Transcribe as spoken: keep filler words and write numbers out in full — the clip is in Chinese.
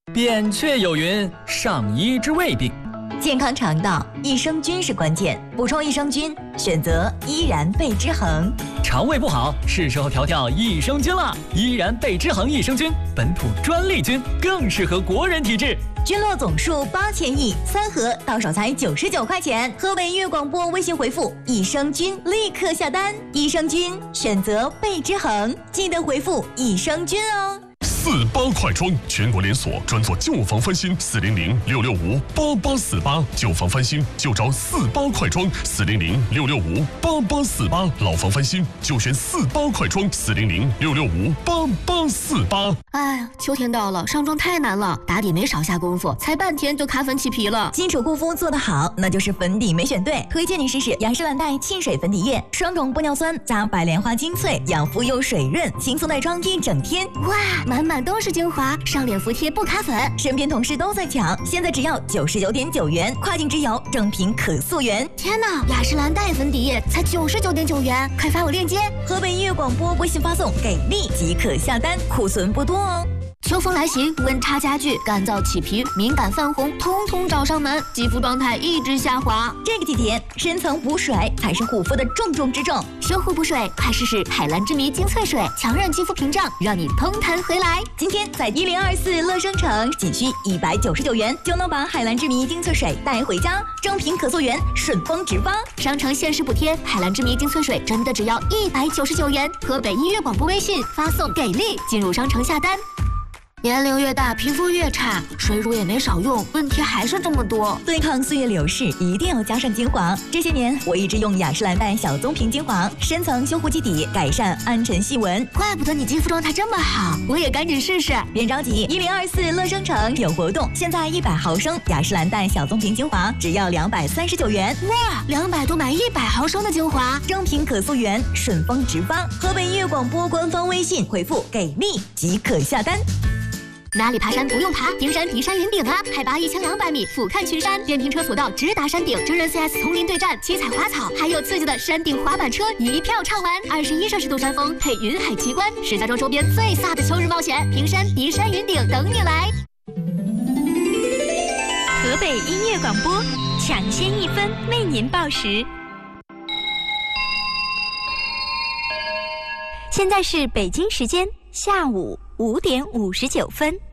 扁鹊有云：上医之未病。 健康肠道，益生菌是关键。补充益生菌，选择依然贝之恒。 肠胃不好，是时候调调益生菌了。依然贝之恒益生菌，本土专利菌，更适合国人体质。 菌落总数八千亿，三盒到手才九十九块钱。河北音乐广播微信回复益生菌，立刻下单。益生菌选择贝之恒，记得回复益生菌哦。 四八快装，全国连锁，专做旧房翻新，四零零六六五八八四八，旧房翻新就找四八快装，四零零六六五八八四八，老房翻新就选四八快装，四零零六六五八八四八。 哎呀，秋天到了，上妆太难了，打底没少下功夫，才半天就卡粉起皮了。 基础护肤做得好，那就是粉底没选对。推荐你试试雅诗兰黛沁水粉底液，双种玻尿酸加白莲花精粹，养肤又水润，轻松带妆一整天。 哇，满满都是精华，上脸服帖不卡粉。 身边同事都在抢，现在只要九十九点九元，跨境直邮，正品可溯源。 天哪，雅诗兰黛粉底液才九十九点九元，快发我链接。 河北音乐广播微信发送给力即可下单，库存不多哦。 秋风来袭，温差加剧，干燥起皮、敏感泛红，通通找上门，肌肤状态一直下滑。 这个季节，深层补水才是护肤的重中之重。 修护补水，快试试海蓝之谜精粹水，强韧肌肤屏障，让你嘭弹回来。 今天在一零二四乐生城，仅需一百九十九元就能把海蓝之谜精粹水带回家，正品可溯源，顺丰直发。 商城限时补贴，海蓝之谜精粹水真的只要一百九十九元。河北音乐广播微信发送给力，进入商城下单。年龄越大，皮肤越差，水乳也没少用，问题还是这么多。 对抗岁月流逝，一定要加上精华。这些年，我一直用雅诗兰黛小棕瓶精华，深层修护基底，改善暗沉细纹。 怪不得你肌肤状态这么好，我也赶紧试试。 别着急，一零二四乐生城有活动，现在一百毫升雅诗兰黛小棕瓶精华只要两百三十九元。 哇，两百多买一百毫升的精华， 正品可溯源，顺丰直发。河北音乐广播官方微信回复给力即可下单。 哪里爬山不用爬，平山迪山云顶啊！海拔一千两百米，俯瞰群山，电瓶车索道直达山顶，真人 C S 丛林对战，七彩花草，还有刺激的山顶滑板车，一票畅玩。二十一摄氏度山峰配云海奇观，石家庄周边最飒的秋日冒险，平山迪山云顶等你来。 河北音乐广播，抢先一分为您报时。现在是北京时间下午五点五十九分。